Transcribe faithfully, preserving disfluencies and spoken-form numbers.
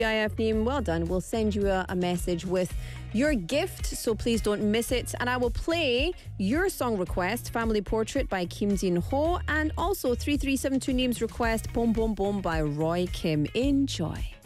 I F name, well done. We'll send you a, a message with your gift, so please don't miss it. And I will play your song request, Family Portrait by Kim Jin Ho, and also three three seven two names request, Boom Boom Boom by Roy Kim. Enjoy.